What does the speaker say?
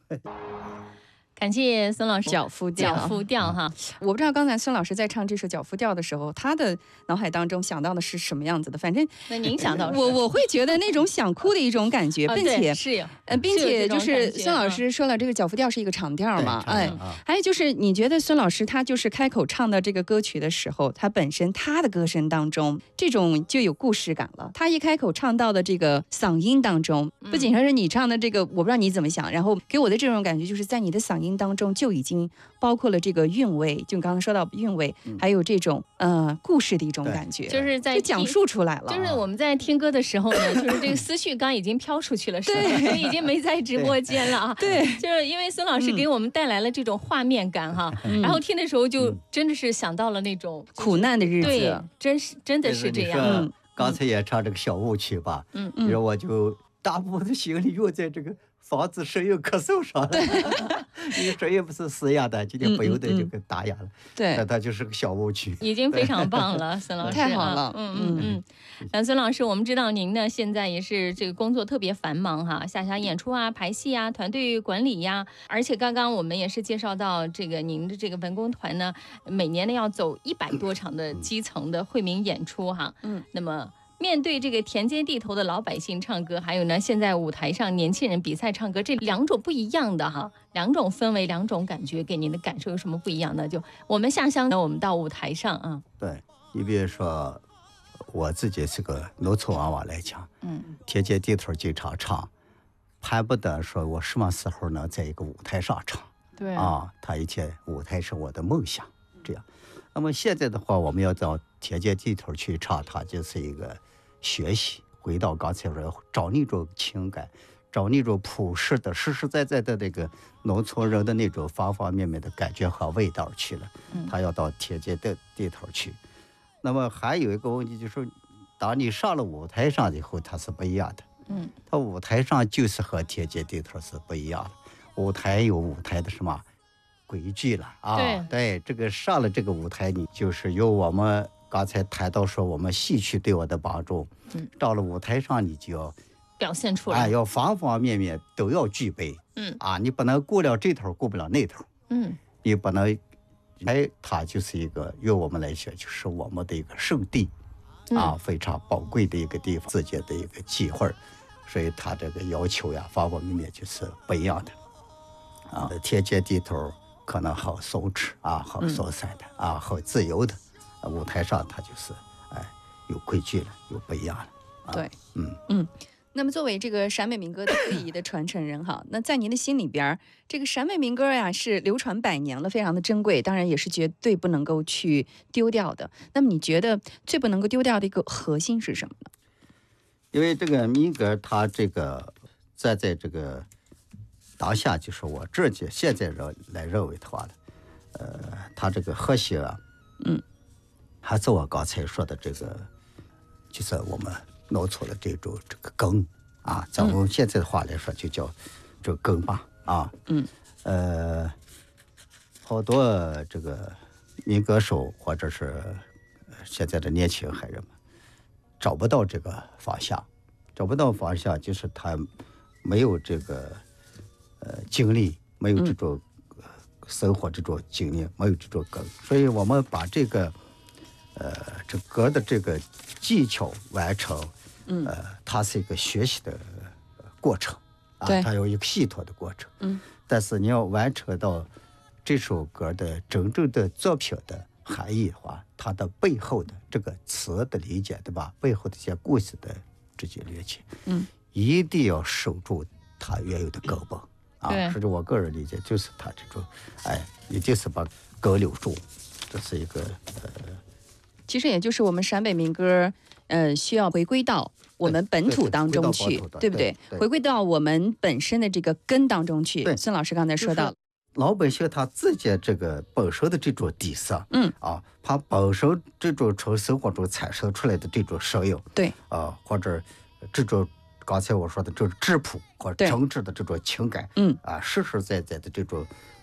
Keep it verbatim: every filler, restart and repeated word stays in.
感谢孙老师。 脚夫调， 脚夫调哈， 我不知道刚才孙老师在唱这首脚夫调的时候，他的脑海当中想到的是什么样子的？反正那您想到我我会觉得那种想哭的一种感觉， 啊、 并且是有， 呃，并且就是孙老师说了，这个脚夫调是一个长调嘛，哎，还有就是你觉得孙老师他就是开口唱到这个歌曲的时候，他本身他的歌声当中这种就有故事感了。他一开口唱到的这个嗓音当中，不仅说是你唱的这个，我不知道你怎么想，然后给我的这种感觉就是在你的嗓音当中就已经包括了这个韵味，就刚刚说到韵味，嗯、还有这种呃故事的一种感觉， 就是在就讲述出来了。 就是我们在听歌的时候呢，就是这个思绪刚已经飘出去了，是吧？对，已经没在直播间了啊。 对， 就是因为孙老师给我们带来了这种画面感哈，嗯、然后听的时候就真的是想到了那种、就是、 苦难的日子， 对，真是真的是这样。 嗯，刚才也唱这个小舞曲吧，嗯嗯，然后我就大部分的心里用在这个房子声音咳嗽上了，因为声音不是嘶哑的，今天不由得就给打哑了。 对， 那它就是个小舞曲， 已经非常棒了，孙老师， 太好了。 嗯嗯嗯。那孙老师，我们知道您呢现在也是这个工作特别繁忙哈，下辖演出啊、排戏啊、团队管理呀，而且刚刚我们也是介绍到这个您的这个文工团呢，每年呢要走一百多场的基层的惠民演出哈。嗯，那么。面对这个田间地头的老百姓唱歌，还有呢，现在舞台上年轻人比赛唱歌，这两种不一样的哈，两种氛围，两种感觉，给您的感受有什么不一样的？就我们下乡呢，我们到舞台上啊， 对，你比如说我自己是个农村娃娃来讲，嗯，田间地头经常唱，盼不得说我什么时候能在一个舞台上唱， 对啊，他以前舞台是我的梦想，这样。那么现在的话，我们要到田间地头去唱，它就是一个学习，回到刚才说找那种情感，找那种朴实的、实实在在的那个农村人的那种方方面面的感觉和味道去了。他要到田间的地头去。那么还有一个问题就是，当你上了舞台上以后，它是不一样的。嗯，它舞台上就是和田间地头是不一样的。舞台有舞台的什么？规矩了啊， 对对，这个上了这个舞台，你就是有我们刚才谈到说我们戏曲对我的帮助，嗯，到了舞台上你就要表现出来， 啊，要方方面面都要具备，嗯，啊，你不能顾了这头顾不了那头，嗯，你不能，哎，它就是一个，于我们来说就是我们的一个圣地，嗯、啊，非常宝贵的一个地方，自己的一个机会，所以它这个要求呀，方方面面就是不一样的，啊，田间地头。可能好松弛啊，好松散的、嗯、啊，好自由的，啊，舞台上它就是哎有规矩了，有不一样了。啊、 对， 嗯嗯。那么作为这个陕北民歌的最仪的传承人哈，那在您的心里边，这个陕北民歌呀是流传百年了，非常的珍贵，当然也是绝对不能够去丢掉的。那么你觉得最不能够丢掉的一个核心是什么呢？ 因为这个民歌它这个站在这个。当下就是我自己现在人来认为的话呢，呃，它这个和谐啊，嗯，还是我刚才说的这个，就是我们农村的这种这个根啊，咱们现在的话来说就叫这个根吧啊，嗯，呃，好多这个民歌手或者是现在的年轻孩人们找不到这个方向，找不到方向，就是他没有这个。呃，经历没有这种、呃、生活这种经历，没有这种歌，所以我们把这个呃这歌的这个技巧完成，嗯，呃，它是一个学习的过程啊，它有一个系统的过程，嗯，但是你要完成到这首歌的真正的作品的含义的话，它的背后的这个词的理解，对吧？背后的一些故事的这些理解，嗯，一定要守住它原有的根本。啊，实际我个人理解就是他这种，哎，一定是把根留住，这是一个呃， 其实也就是我们陕北民歌，呃，需要回归到我们本土当中去， 对, 对不 对, 对？回归到我们本身的这个根当中去。孙老师刚才说到，就是老百姓他自己这个本身的这种底色，嗯啊，他本身这种从生活中产生出来的这种声音， 对啊，或者这种。刚才我说的这种质朴或者诚挚的这种情感，嗯啊，实实在在的这种